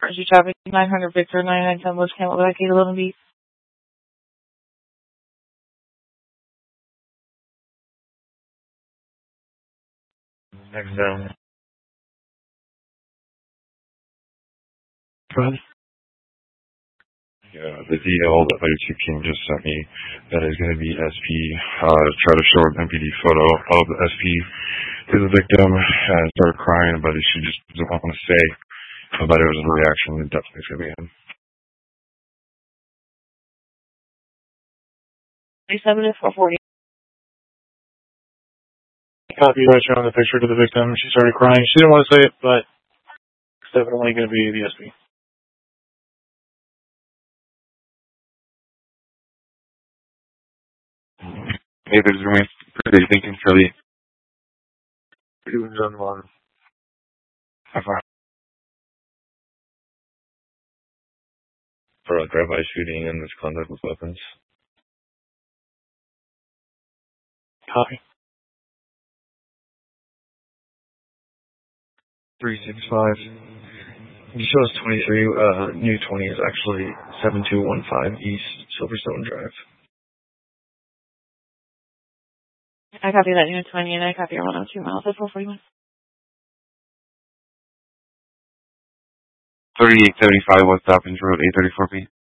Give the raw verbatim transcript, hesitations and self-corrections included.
emergency traffic, nine hundred Victor, ninety-nine ten West Campbell, back eight eleven B. Next down. Go ahead. Yeah, the D L that thirty-two King just sent me, that is going to be S P, uh, try to show an M P D photo of the S P to the victim, and started crying, but she just doesn't want to say, but it was a reaction, and definitely it's going to be him. thirty-seven to four forty. Copy, right here on the picture to the victim. She started crying. She didn't want to say it, but it's definitely going to be the S P. Hey, there's going to be pretty thinking, Philly. Pretty wins on one. Have fun. For a drive-by shooting and misconduct with weapons. Copy. three six five. You show us twenty-three, uh, new twenty is actually seven two one five East Silverstone Drive. I copy that unit twenty, and I copy your one oh two miles at four forty-one. thirty-eight seventy-five West Dobbins Road, eight thirty-four P.